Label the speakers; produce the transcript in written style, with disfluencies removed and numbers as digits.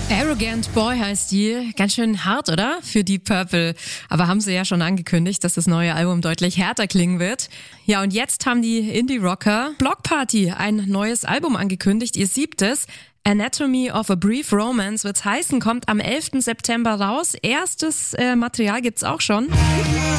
Speaker 1: Arrogant Boy heißt die. Ganz schön hart, oder? Für Deep Purple. Aber haben sie ja schon angekündigt, dass das neue Album deutlich härter klingen wird. Ja, und jetzt haben die Indie-Rocker Bloc Party ein neues Album angekündigt, ihr 7. Anatomy of a Brief Romance wird's heißen, kommt am 11. September raus. Erstes Material gibt's auch schon.